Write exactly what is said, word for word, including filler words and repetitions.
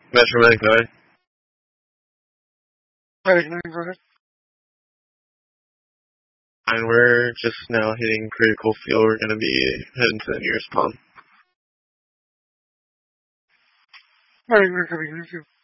Metro Medic, go ahead. Medic nine, go ahead. And we're just now hitting critical fuel. We're going to be heading to the nearest pump. Medic nine coming, thank you.